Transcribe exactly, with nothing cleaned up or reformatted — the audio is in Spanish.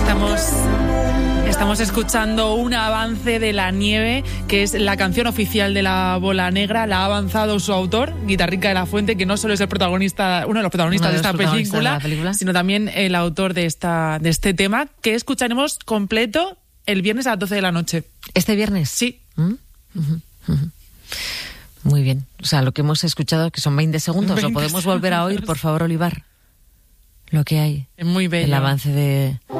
Estamos... Estamos escuchando un avance de La Nieve, que es la canción oficial de La Bola Negra. La ha avanzado su autor, Guitarrica de la Fuente, que no solo es el protagonista, uno de los protagonistas, uno de, de, los esta protagonistas película, de la película, sino también el autor de esta de este tema, que escucharemos completo el viernes a las doce de la noche. ¿Este viernes? Sí. ¿Mm? Uh-huh, uh-huh. Muy bien. O sea, lo que hemos escuchado, que son veinte segundos, veinte ¿lo podemos segundos. volver a oir, por favor, Olivar? Lo que hay. Es muy bello. El avance de...